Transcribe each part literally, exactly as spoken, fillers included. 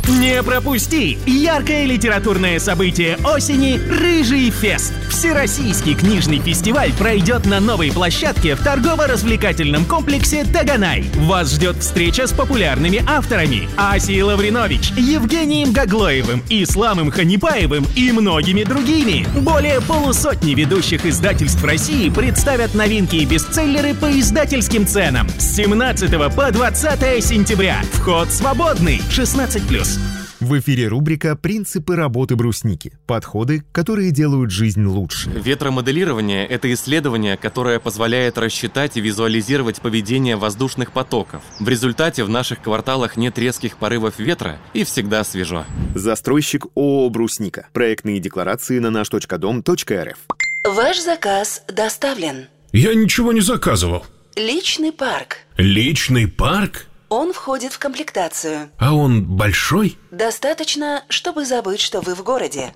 Не пропусти яркое литературное событие осени «Рыжий фест». Всероссийский книжный фестиваль пройдет на новой площадке в торгово-развлекательном комплексе «Таганай». Вас ждет встреча с популярными авторами Асией Лавринович, Евгением Гаглоевым, Исламом Ханипаевым и многими другими. Более полусотни ведущих издательств России представят новинки и бестселлеры по издательским ценам. С семнадцатого по двадцатое сентября. Вход свободный. шестнадцать плюс. В эфире рубрика «Принципы работы брусники». Подходы, которые делают жизнь лучше. Ветромоделирование – это исследование, которое позволяет рассчитать и визуализировать поведение воздушных потоков. В результате в наших кварталах нет резких порывов ветра и всегда свежо. Застройщик ООО «Брусника». Проектные декларации на наш точка дом точка эр эф. Ваш заказ доставлен. Я ничего не заказывал. Личный парк. Личный парк? Он входит в комплектацию. А он большой? Достаточно, чтобы забыть, что вы в городе.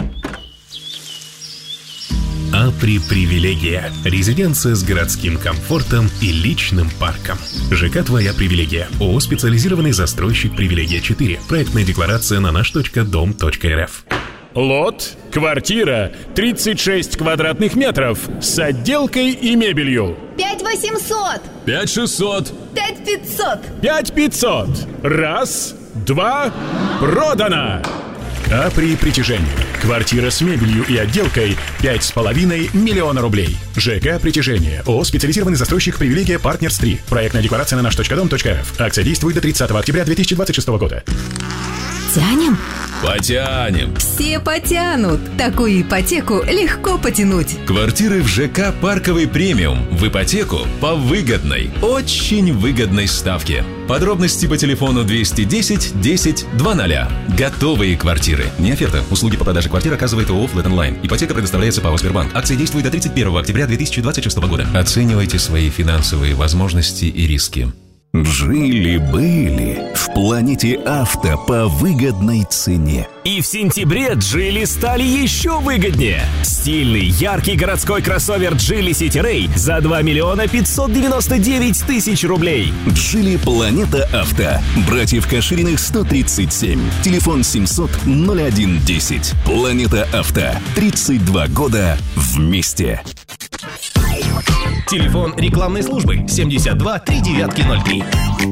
Апри Привилегия. Резиденция с городским комфортом и личным парком. ЖК «Твоя привилегия». ООО «Специализированный застройщик Привилегия четыре». Проектная декларация на наш точка дом точка эр эф. Лот, квартира, тридцать шесть квадратных метров с отделкой и мебелью. Пять восемьсот. Пять шестьсот. Пять пятьсот. Пять пятьсот. Раз, два, продано. Апри Притяжение. Квартира с мебелью и отделкой пять с половиной миллиона рублей. ЖК Притяжение. ООО «Специализированный застройщик Привилегия Партнерс три». Проектная декларация на наш точка дом точка эр эф. Акция действует до тридцатого октября две тысячи двадцать шестого года. Тянем? Потянем. Все потянут. Такую ипотеку легко потянуть. Квартиры в ЖК «Парковый премиум» в ипотеку по выгодной, очень выгодной ставке. Подробности по телефону двести десять десять двадцать. Готовые квартиры. Не оферта. Услуги по продаже квартир оказывает ООО «Флэт Онлайн». Ипотека предоставляется ПАО «Сбербанк». Акция действует до тридцать первого октября две тысячи двадцать шестого года. Оценивайте свои финансовые возможности и риски. Жили-были в Планете Авто по выгодной цене. И в сентябре Джили стали еще выгоднее. Стильный, яркий городской кроссовер Geely City Ray за два миллиона пятьсот девяносто девять тысяч рублей. Джили Планета Авто. Братьев Кашириных сто тридцать семь. Телефон семьсот ноль один десять. Планета Авто. тридцать два года вместе. Телефон рекламной службы семьдесят два три девять ноль три.